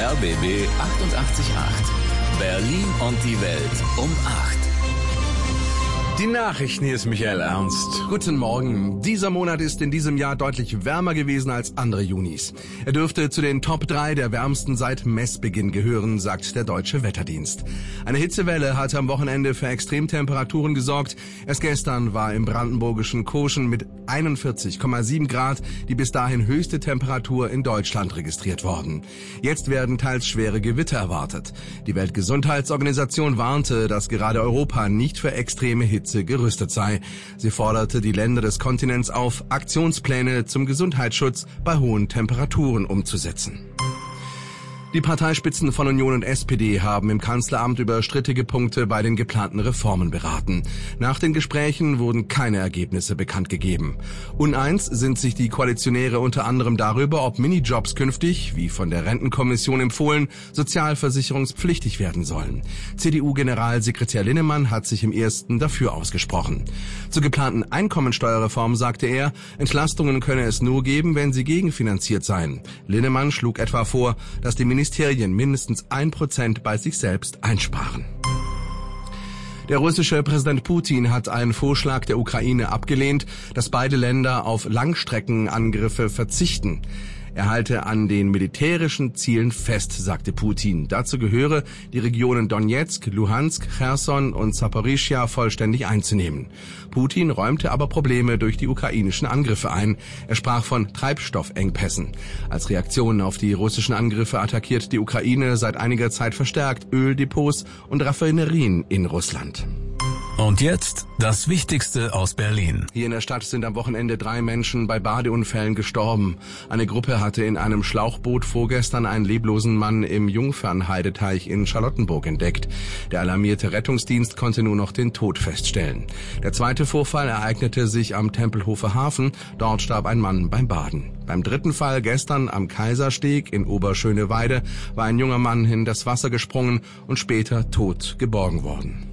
RBB 88.8. Berlin und die Welt um 8. Die Nachrichten, hier ist Michael Ernst. Guten Morgen. Dieser Monat ist in diesem Jahr deutlich wärmer gewesen als andere Junis. Er dürfte zu den Top 3 der wärmsten seit Messbeginn gehören, sagt der Deutsche Wetterdienst. Eine Hitzewelle hatte am Wochenende für Extremtemperaturen gesorgt. Erst gestern war im brandenburgischen Koschen mit 41,7 Grad die bis dahin höchste Temperatur in Deutschland registriert worden. Jetzt werden teils schwere Gewitter erwartet. Die Weltgesundheitsorganisation warnte, dass gerade Europa nicht für extreme Hitze gerüstet sei. Sie forderte die Länder des Kontinents auf, Aktionspläne zum Gesundheitsschutz bei hohen Temperaturen umzusetzen. Die Parteispitzen von Union und SPD haben im Kanzleramt über strittige Punkte bei den geplanten Reformen beraten. Nach den Gesprächen wurden keine Ergebnisse bekannt gegeben. Uneins sind sich die Koalitionäre unter anderem darüber, ob Minijobs künftig, wie von der Rentenkommission empfohlen, sozialversicherungspflichtig werden sollen. CDU-Generalsekretär Linnemann hat sich im ersten dafür ausgesprochen. Zur geplanten Einkommensteuerreform sagte er, Entlastungen könne es nur geben, wenn sie gegenfinanziert seien. Linnemann schlug etwa vor, dass die Ministerien mindestens 1% bei sich selbst einsparen. Der russische Präsident Putin hat einen Vorschlag der Ukraine abgelehnt, dass beide Länder auf Langstreckenangriffe verzichten. Er halte an den militärischen Zielen fest, sagte Putin. Dazu gehöre, die Regionen Donetsk, Luhansk, Cherson und Saporischschja vollständig einzunehmen. Putin räumte aber Probleme durch die ukrainischen Angriffe ein. Er sprach von Treibstoffengpässen. Als Reaktion auf die russischen Angriffe attackiert die Ukraine seit einiger Zeit verstärkt Öldepots und Raffinerien in Russland. Und jetzt das Wichtigste aus Berlin. Hier in der Stadt sind am Wochenende 3 Menschen bei Badeunfällen gestorben. Eine Gruppe hatte in einem Schlauchboot vorgestern einen leblosen Mann im Jungfernheideteich in Charlottenburg entdeckt. Der alarmierte Rettungsdienst konnte nur noch den Tod feststellen. Der zweite Vorfall ereignete sich am Tempelhofer Hafen. Dort starb ein Mann beim Baden. Beim dritten Fall gestern am Kaisersteg in Oberschöneweide war ein junger Mann in das Wasser gesprungen und später tot geborgen worden.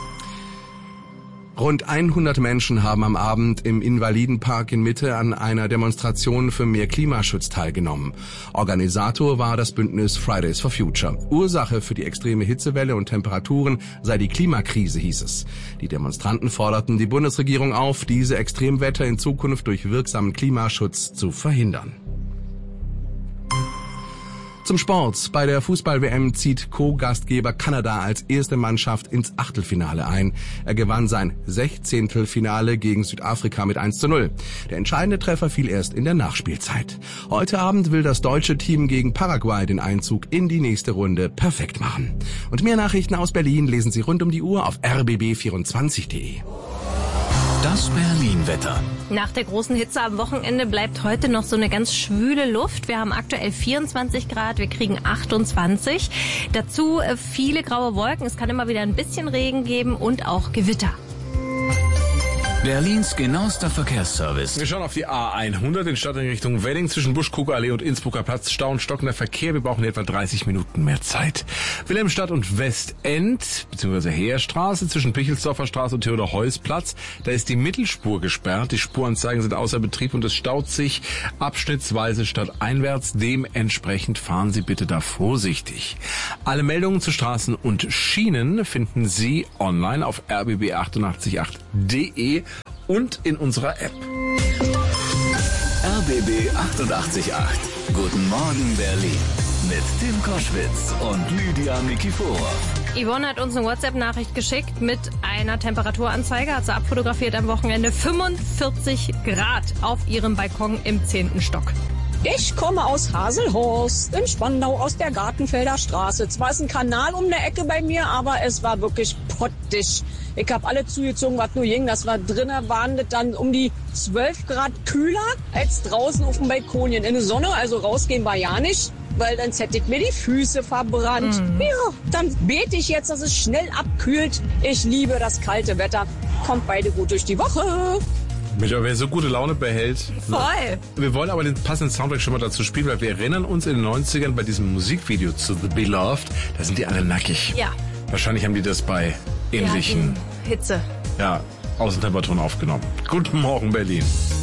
Rund 100 Menschen haben am Abend im Invalidenpark in Mitte an einer Demonstration für mehr Klimaschutz teilgenommen. Organisator war das Bündnis Fridays for Future. Ursache für die extreme Hitzewelle und Temperaturen sei die Klimakrise, hieß es. Die Demonstranten forderten die Bundesregierung auf, diese Extremwetter in Zukunft durch wirksamen Klimaschutz zu verhindern. Zum Sport. Bei der Fußball-WM zieht Co-Gastgeber Kanada als erste Mannschaft ins Achtelfinale ein. Er gewann sein 16. Finale gegen Südafrika mit 1:0. Der entscheidende Treffer fiel erst in der Nachspielzeit. Heute Abend will das deutsche Team gegen Paraguay den Einzug in die nächste Runde perfekt machen. Und mehr Nachrichten aus Berlin lesen Sie rund um die Uhr auf rbb24.de. Das Berlin-Wetter. Nach der großen Hitze am Wochenende bleibt heute noch so eine ganz schwüle Luft. Wir haben aktuell 24 Grad, wir kriegen 28. Dazu viele graue Wolken. Es kann immer wieder ein bisschen Regen geben und auch Gewitter. Berlins genauester Verkehrsservice. Wir schauen auf die A100 in Stadtrichtung Wedding zwischen Buschkuckerallee und Innsbrucker Platz. Stau und stockender Verkehr. Wir brauchen etwa 30 Minuten mehr Zeit. Wilhelmstadt und Westend bzw. Heerstraße zwischen Pichelsdorfer Straße und Theodor-Heuss-Platz. Da ist die Mittelspur gesperrt. Die Spuranzeigen sind außer Betrieb und es staut sich abschnittsweise stadteinwärts. Dementsprechend fahren Sie bitte da vorsichtig. Alle Meldungen zu Straßen und Schienen finden Sie online auf rbb888.de und in unserer App. RBB 88.8. Guten Morgen Berlin. Mit Tim Koschwitz und Lydia Nikiforov. Yvonne hat uns eine WhatsApp-Nachricht geschickt mit einer Temperaturanzeige, hat sie abfotografiert am Wochenende. 45 Grad auf ihrem Balkon im 10. Stock. Ich komme aus Haselhorst in Spandau aus der Gartenfelder Straße. Zwar ist ein Kanal um der Ecke bei mir, aber es war wirklich pottig. Ich habe alle zugezogen, was nur ging. Das war drinnen, waren das dann um die 12 Grad kühler als draußen auf dem Balkonien. In der Sonne, also rausgehen war ja nicht, weil dann hätte ich mir die Füße verbrannt. Ja, dann bete ich jetzt, dass es schnell abkühlt. Ich liebe das kalte Wetter. Kommt beide gut durch die Woche. Mensch, aber wer so gute Laune behält. Voll. Wir wollen aber den passenden Soundtrack schon mal dazu spielen, weil wir erinnern uns in den 90ern bei diesem Musikvideo zu The Beloved, da sind die alle nackig. Ja. Wahrscheinlich haben die das bei ähnlichen Hitze. Außentemperaturen aufgenommen. Guten Morgen, Berlin.